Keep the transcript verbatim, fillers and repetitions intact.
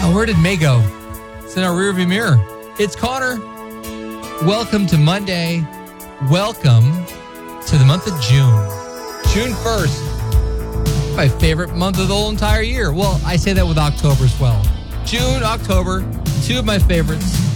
Oh, where did May go? It's in our rearview mirror. It's Connor. Welcome to Monday. Welcome to the month of June. June first. My favorite month of the whole entire year. Well, I say that with October as well. June, October, two of my favorites.